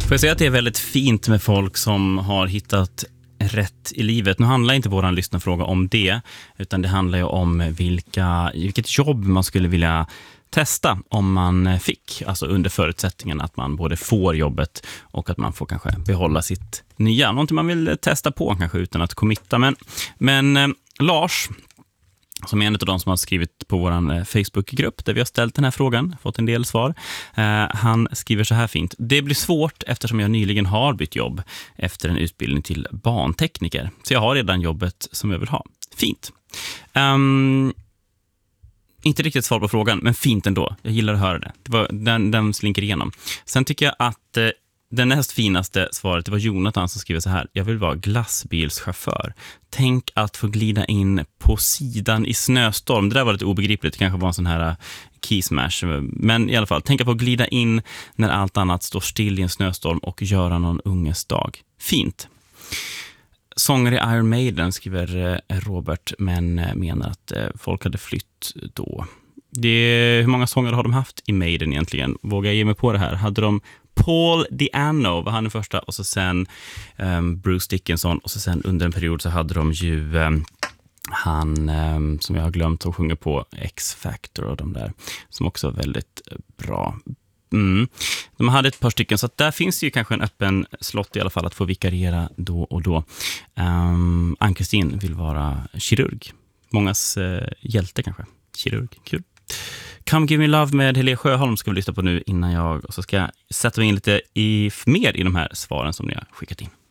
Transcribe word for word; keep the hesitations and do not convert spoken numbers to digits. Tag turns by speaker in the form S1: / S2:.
S1: Får jag säga att det är väldigt fint med folk som har hittat rätt i livet. Nu handlar inte våran lyssnarfråga om det, utan det handlar ju om vilka, vilket jobb man skulle vilja testa om man fick, alltså under förutsättningen att man både får jobbet och att man får kanske behålla sitt nya. Någonting man vill testa på kanske utan att committa. Men, men eh, Lars, som är en av de som har skrivit på vår Facebookgrupp där vi har ställt den här frågan, fått en del svar. Eh, han skriver så här fint. Det blir svårt eftersom jag nyligen har bytt jobb efter en utbildning till bantekniker. Så jag har redan jobbet som jag vill ha. Fint. Um, inte riktigt svar på frågan, men fint ändå. Jag gillar att höra det. det var, den, den slinker igenom. Sen tycker jag att eh, det näst finaste svaret, det var Jonathan som skriver så här. Jag vill vara glassbilschaufför. Tänk att få glida in på sidan i snöstorm. Det där var lite obegripligt. Det kanske var en sån här key smash. Men i alla fall, tänk att få glida in när allt annat står still i en snöstorm och göra någon unges dag. Fint. Sångare i Iron Maiden, skriver Robert, men menar att folk hade flytt då. Det, hur många sångare har de haft i Maiden egentligen? Vågar jag ge mig på det här? Hade de Paul Di'Anno, var han den första, och så sen um, Bruce Dickinson, och så sen under en period så hade de ju um, han um, som jag har glömt att sjunga på X-Factor och de där, som också var väldigt bra. Mm. De hade ett par stycken, så att där finns ju kanske en öppen slott i alla fall att få vikariera då och då. um, Ann-Kristin vill vara kirurg. Mångas uh, hjälte kanske. Kirurg, kul. Come Give Me Love med Helene Sjöholm ska vi lyssna på nu innan jag, och så ska jag sätta mig in lite i, mer i de här svaren som ni har skickat in.